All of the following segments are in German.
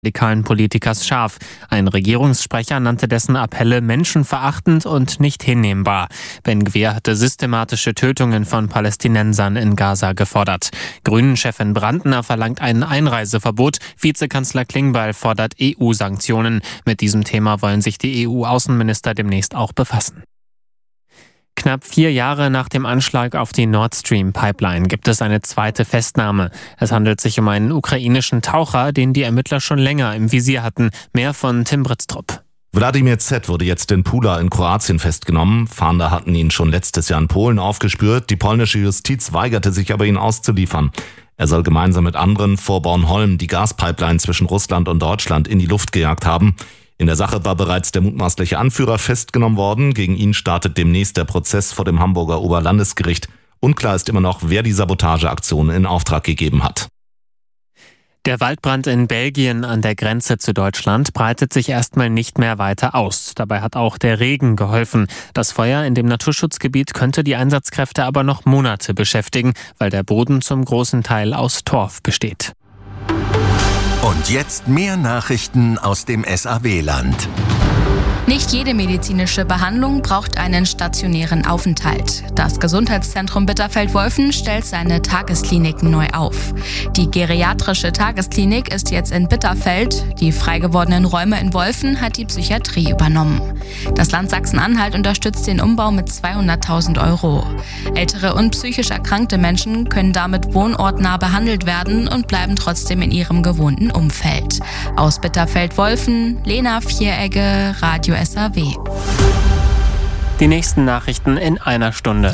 radikalen Politikers scharf. Ein Regierungssprecher nannte dessen Appelle menschenverachtend und nicht hinnehmbar. Ben-Gvir hatte systematische Tötungen von Palästinensern in Gaza gefordert. Grünen-Chefin Brandner verlangt ein Einreiseverbot. Vizekanzler Klingbeil fordert EU-Sanktionen. Mit diesem Thema wollen sich die EU-Außenminister demnächst auch befassen. Knapp 4 Jahre nach dem Anschlag auf die Nord Stream Pipeline gibt es eine zweite Festnahme. Es handelt sich um einen ukrainischen Taucher, den die Ermittler schon länger im Visier hatten. Mehr von Tim Britztrup. Wladimir Z. wurde jetzt in Pula in Kroatien festgenommen. Fahnder hatten ihn schon letztes Jahr in Polen aufgespürt. Die polnische Justiz weigerte sich aber, ihn auszuliefern. Er soll gemeinsam mit anderen vor Bornholm die Gaspipeline zwischen Russland und Deutschland in die Luft gejagt haben. In der Sache war bereits der mutmaßliche Anführer festgenommen worden. Gegen ihn startet demnächst der Prozess vor dem Hamburger Oberlandesgericht. Unklar ist immer noch, wer die Sabotageaktion in Auftrag gegeben hat. Der Waldbrand in Belgien an der Grenze zu Deutschland breitet sich erstmal nicht mehr weiter aus. Dabei hat auch der Regen geholfen. Das Feuer in dem Naturschutzgebiet könnte die Einsatzkräfte aber noch Monate beschäftigen, weil der Boden zum großen Teil aus Torf besteht. Und jetzt mehr Nachrichten aus dem SAW-Land. Nicht jede medizinische Behandlung braucht einen stationären Aufenthalt. Das Gesundheitszentrum Bitterfeld-Wolfen stellt seine Tageskliniken neu auf. Die geriatrische Tagesklinik ist jetzt in Bitterfeld. Die frei gewordenen Räume in Wolfen hat die Psychiatrie übernommen. Das Land Sachsen-Anhalt unterstützt den Umbau mit 200.000 €. Ältere und psychisch erkrankte Menschen können damit wohnortnah behandelt werden und bleiben trotzdem in ihrem gewohnten Umfeld. Aus Bitterfeld-Wolfen, Lena Vieregge, Radio SAW. Die nächsten Nachrichten in einer Stunde.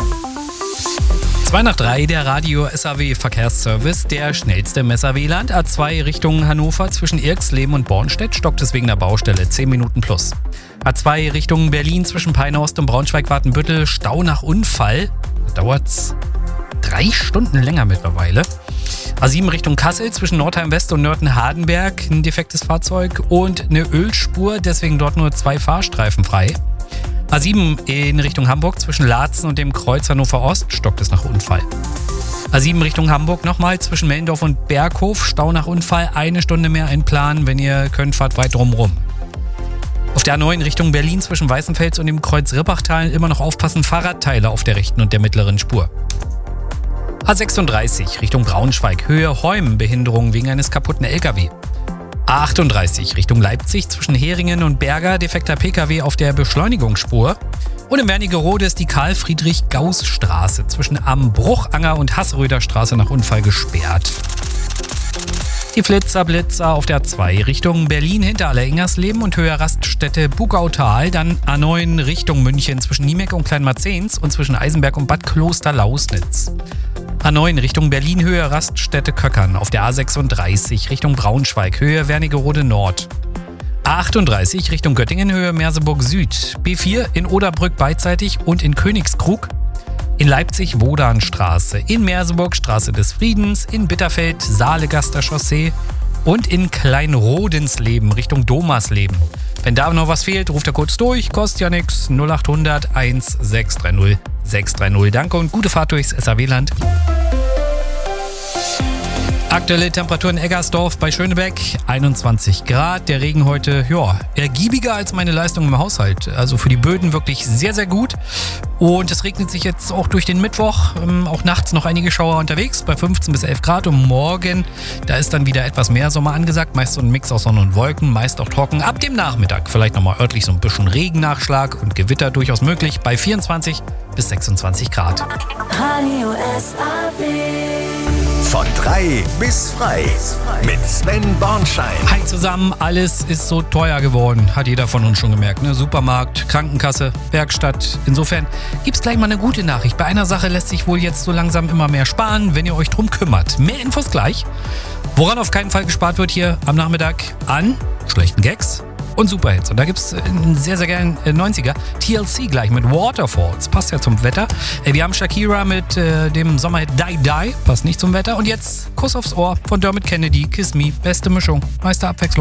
2 nach 3, der Radio SAW Verkehrsservice, der schnellste im SAW-Land. A2 Richtung Hannover zwischen Irxleben und Bornstedt stockt es wegen der Baustelle 10 Minuten plus. A2 Richtung Berlin zwischen Peine-Ost und Braunschweig-Wartenbüttel, Stau nach Unfall. Da dauert's 3 Stunden länger mittlerweile. A7 Richtung Kassel zwischen Nordheim West und Nörten-Hardenberg, ein defektes Fahrzeug und eine Ölspur, deswegen dort nur 2 Fahrstreifen frei. A7 in Richtung Hamburg zwischen Laatzen und dem Kreuz Hannover Ost stockt es nach Unfall. A7 Richtung Hamburg nochmal zwischen Mellendorf und Berghof, Stau nach Unfall, 1 Stunde mehr einplanen, wenn ihr könnt, fahrt weit drumrum. Auf der A9 Richtung Berlin zwischen Weißenfels und dem Kreuz Rippachtal immer noch aufpassen, Fahrradteile auf der rechten und der mittleren Spur. A36 Richtung Braunschweig, Höhe Heum, Behinderung wegen eines kaputten LKW. A38 Richtung Leipzig zwischen Heringen und Berger, defekter PKW auf der Beschleunigungsspur. Und in Wernigerode ist die Karl-Friedrich-Gauß-Straße zwischen Ambruchanger und Hassröder Straße nach Unfall gesperrt. Die Blitzer auf der A2 Richtung Berlin hinter Aller-Ingersleben und Höhe Raststätte Bugautal, dann A9 Richtung München zwischen Niemek und Kleinmarzens und zwischen Eisenberg und Bad Kloster-Lausnitz. A9 Richtung Berlin, Höhe Raststätte Köckern. Auf der A36 Richtung Braunschweig, Höhe Wernigerode Nord. A38 Richtung Göttingen, Höhe Merseburg Süd. B4 in Oderbrück beidseitig und in Königskrug. In Leipzig Wodanstraße. In Merseburg Straße des Friedens. In Bitterfeld Saalegaster Chaussee. Und in Kleinrodensleben Richtung Domasleben. Wenn da noch was fehlt, ruft er kurz durch. Kostet ja nix. 0800 1630 630. Danke und gute Fahrt durchs SAW-Land. Aktuelle Temperatur in Eggersdorf bei Schönebeck, 21 Grad. Der Regen heute, ergiebiger als meine Leistung im Haushalt. Also für die Böden wirklich sehr, sehr gut. Und es regnet sich jetzt auch durch den Mittwoch. Auch nachts noch einige Schauer unterwegs bei 15 bis 11 Grad. Und morgen, da ist dann wieder etwas mehr Sommer angesagt. Meist so ein Mix aus Sonne und Wolken, meist auch trocken. Ab dem Nachmittag vielleicht nochmal örtlich so ein bisschen Regennachschlag und Gewitter durchaus möglich bei 24 bis 26 Grad. Radio SAW. Von 3 bis frei mit Sven Bornschein. Hi zusammen, alles ist so teuer geworden, hat jeder von uns schon gemerkt. Ne? Supermarkt, Krankenkasse, Werkstatt. Insofern gibt's gleich mal eine gute Nachricht. Bei einer Sache lässt sich wohl jetzt so langsam immer mehr sparen, wenn ihr euch drum kümmert. Mehr Infos gleich. Woran auf keinen Fall gespart wird hier am Nachmittag? An schlechten Gags und Superhits. Und da gibt's einen sehr, sehr geilen 90er. TLC gleich mit Waterfalls. Passt ja zum Wetter. Wir haben Shakira mit dem Sommerhit Die Die. Passt nicht zum Wetter. Und jetzt Kuss aufs Ohr von Dermot Kennedy. Kiss Me. Beste Mischung. Meiste Abwechslung.